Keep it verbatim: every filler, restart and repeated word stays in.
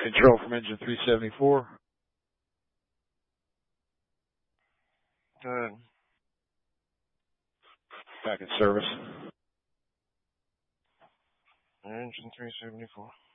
Control from engine three seventy-four. Good. Back in service. Engine three seventy-four.